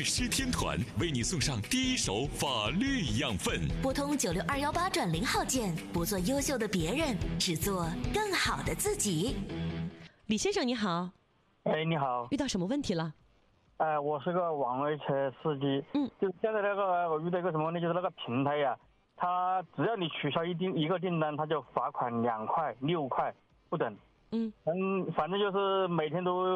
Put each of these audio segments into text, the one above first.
师天团为你送上第一手法律养分。 拨通96218+0号键，不做优秀的别人，只做更好的自己。 李先生你好。 哎，你好。 遇到什么问题了？ 我是个网约车司机。就是现在我遇到一个什么问题，就是那个平台呀，他只要你取消一个订单，他就罚款2块、6块不等。反正就是每天都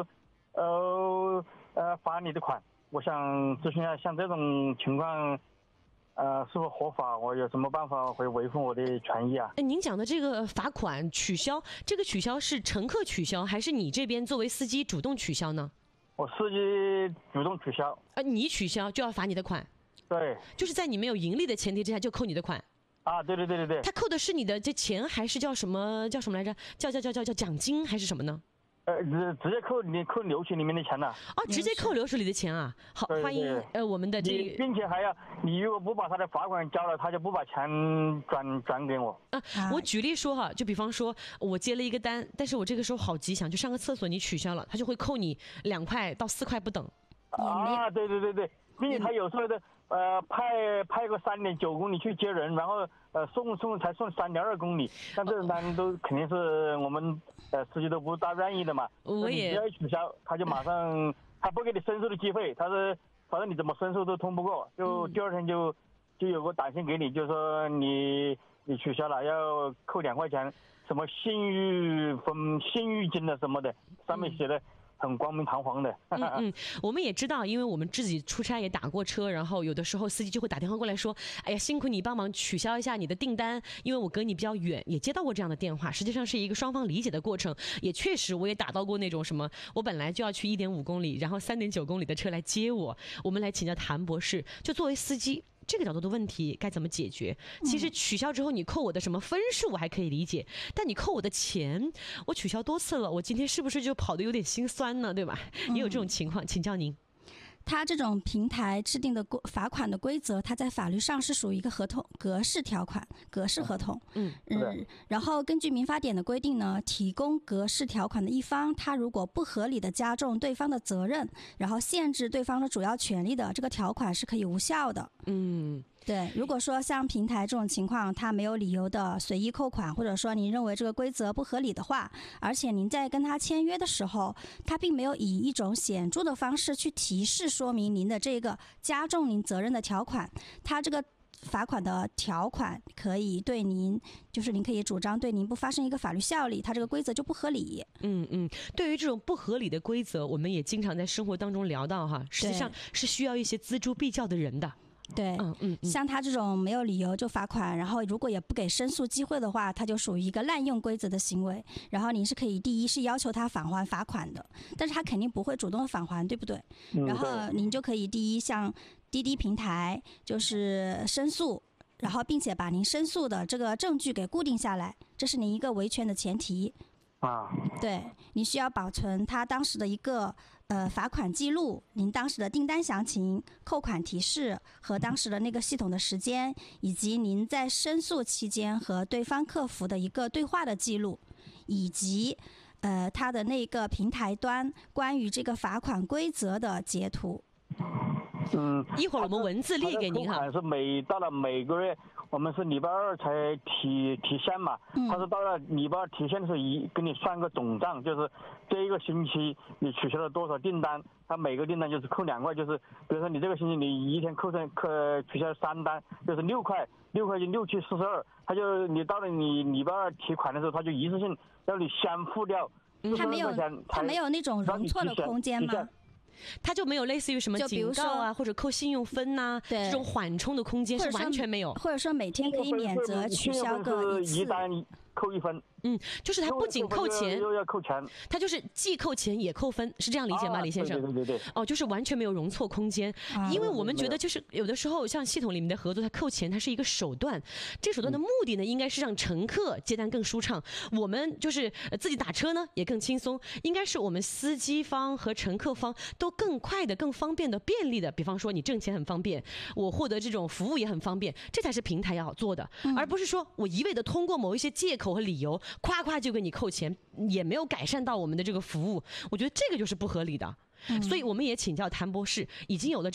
罚你的款。我想咨询一下，像这种情况是否合法？我有什么办法会维护我的权益啊？ 您讲的这个罚款取消，这个取消是乘客取消，还是你这边作为司机主动取消呢？ 我司机主动取消。 你取消就要罚你的款？对，就是在你没有盈利的前提之下就扣你的款。 对。他扣的是你的这钱，还是叫什么来着？叫奖金还是什么呢？ 直接扣流水里面的钱了。 直接扣流水里的钱啊！好，欢迎我们的这个， 并且还要你如果不把他的罚款交了，他就不把钱转给我。 我举例说哈，就比方说我接了一个单，但是我这个时候好急想去上个厕所，你取消了，他就会扣你2块到4块不等。 对，并且他有时候的派个3.9公里去接人，然后送才送3.2公里，但这种单都肯定是我们司机都不大愿意的嘛。你只要一取消，他就马上他不给你申诉的机会，他是反正你怎么申诉都通不过，就第二天就有个短信给你，就说你取消了要扣2块钱，什么信誉金的什么的，上面写的很光明堂皇的。 我们也知道，因为我们自己出差也打过车，然后有的时候司机就会打电话过来说，哎呀，辛苦你帮忙取消一下你的订单，因为我隔你比较远，也接到过这样的电话。实际上是一个双方理解的过程，也确实我也打到过那种什么，我本来就要去1.5公里，然后3.9公里的车来接我。我们来请教谭博士，就作为司机，这个角度的问题该怎么解决？其实取消之后你扣我的什么分数我还可以理解，但你扣我的钱，我取消多次了，我今天是不是就跑得有点心酸呢？对吧？也有这种情况，请教您。 它这种平台制定的罚款的规则，它在法律上是属于一个合同格式条款、格式合同。然后根据民法典的规定呢，提供格式条款的一方，他如果不合理的加重对方的责任，然后限制对方的主要权利的，这个条款是可以无效的。对，如果说像平台这种情况，他没有理由的随意扣款，或者说您认为这个规则不合理的话，而且您在跟他签约的时候，他并没有以一种显著的方式去提示说明您的这个加重您责任的条款，他这个罚款的条款可以对您，就是您可以主张对您不发生一个法律效力，它这个规则就不合理。 对于这种不合理的规则，我们也经常在生活当中聊到哈，实际上是需要一些锱铢必较的人的。 对，像他这种没有理由就罚款，然后如果也不给申诉机会的话，他就属于一个滥用规则的行为。然后您是可以第一是要求他返还罚款的，但是他肯定不会主动返还，对不对？然后您就可以第一向滴滴平台就是申诉，然后并且把您申诉的这个证据给固定下来，这是您一个维权的前提。对，你需要保存他当时的一个罚款记录，您当时的订单详情、扣款提示和当时的那个系统的时间，以及您在申诉期间和对方客服的一个对话的记录，以及他的那个平台端关于这个罚款规则的截图。 一会儿我们文字列给您哈。 是到了每个月，我们是礼拜2才体现嘛。他是到了礼拜2体现的时候，给你算个总账，就是这一个星期你取消了多少订单，他每个订单就是扣2块，就是比如说你这个星期你一天取消3单，就是6块就6去42，他就你到了你礼拜2提款的时候，他就一次性让你先付掉。 他没有那种容错的空间吗？ 他就没有类似于什么警告啊，或者扣信用分呐，这种缓冲的空间是完全没有。 或者说每天可以免责取消个1次， 一单扣1分。 就是他不仅扣钱， 又要扣钱， 他就是既扣钱也扣分，是这样理解吗，李先生？ 对。 就是完全没有容错空间，因为我们觉得就是有的时候像系统里面的合作，他扣钱它是一个手段，这手段的目的呢，应该是让乘客接单更舒畅，我们就是自己打车呢也更轻松，应该是我们司机方和乘客方都更快的、更方便的、便利的。比方说你挣钱很方便，我获得这种服务也很方便，这才是平台要做的，而不是说我一味的通过某一些借口和理由夸夸就给你扣钱，也没有改善到我们的这个服务，我觉得这个就是不合理的。所以我们也请教谭博士，已经有了